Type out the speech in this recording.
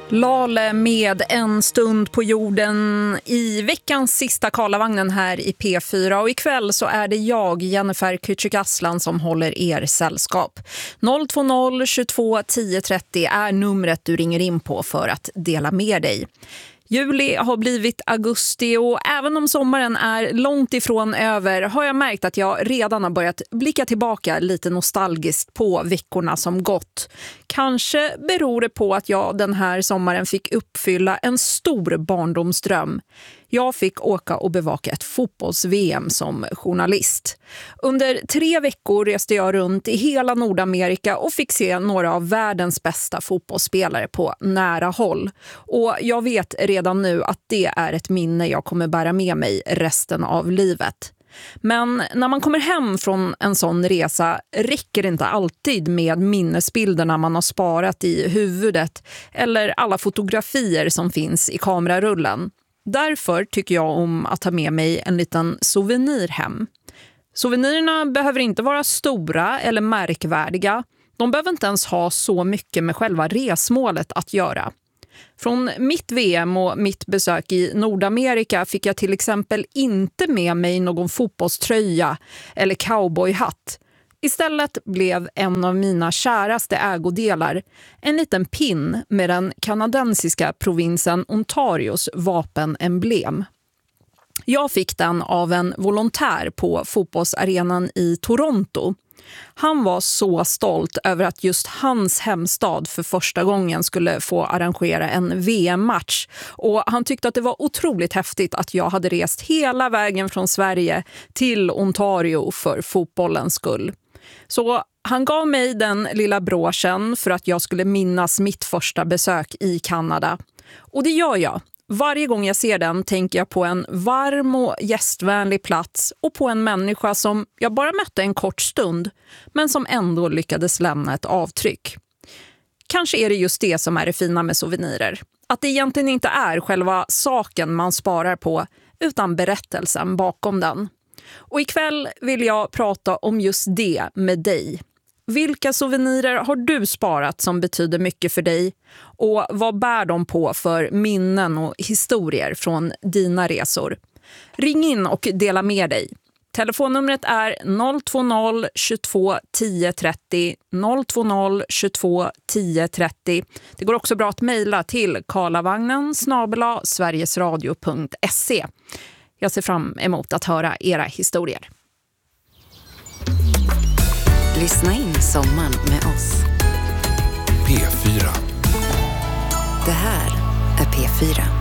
Lale med En stund på jorden i veckans sista Karlavagnen här i P4. Och ikväll så är det jag, Jennifer Kücükaslan, som håller er sällskap. 020 22 10 30 är numret du ringer in på för att dela med dig. Juli har blivit augusti och även om sommaren är långt ifrån över har jag märkt att jag redan har börjat blicka tillbaka lite nostalgiskt på veckorna som gått. Kanske beror det på att jag den här sommaren fick uppfylla en stor barndomsdröm. Jag fick åka och bevaka ett fotbolls-VM som journalist. Under 3 veckor reste jag runt i hela Nordamerika och fick se några av världens bästa fotbollsspelare på nära håll. Och jag vet redan nu att det är ett minne jag kommer bära med mig resten av livet. Men när man kommer hem från en sån resa räcker det inte alltid med minnesbilderna man har sparat i huvudet eller alla fotografier som finns i kamerarullen. Därför tycker jag om att ta med mig en liten souvenir hem. Souvenirerna behöver inte vara stora eller märkvärdiga. De behöver inte ens ha så mycket med själva resmålet att göra. Från mitt VM och mitt besök i Nordamerika fick jag till exempel inte med mig någon fotbollströja eller cowboyhatt. Istället blev en av mina käraste ägodelar en liten pin med den kanadensiska provinsen Ontarios vapenemblem. Jag fick den av en volontär på fotbollsarenan i Toronto. Han var så stolt över att just hans hemstad för första gången skulle få arrangera en VM-match. Och han tyckte att det var otroligt häftigt att jag hade rest hela vägen från Sverige till Ontario för fotbollens skull. Så han gav mig den lilla broschen för att jag skulle minnas mitt första besök i Kanada. Och det gör jag. Varje gång jag ser den tänker jag på en varm och gästvänlig plats och på en människa som jag bara mötte en kort stund men som ändå lyckades lämna ett avtryck. Kanske är det just det som är det fina med souvenirer. Att det egentligen inte är själva saken man sparar på utan berättelsen bakom den. Och ikväll vill jag prata om just det med dig. Vilka souvenirer har du sparat som betyder mycket för dig? Och vad bär de på för minnen och historier från dina resor? Ring in och dela med dig. Telefonnumret är 020 22 10 30 020 22 10 30. Det går också bra att mejla till karlavagnen@sverigesradio.se. Jag ser fram emot att höra era historier. Lyssna in sommaren med oss. P4. Det här är P4.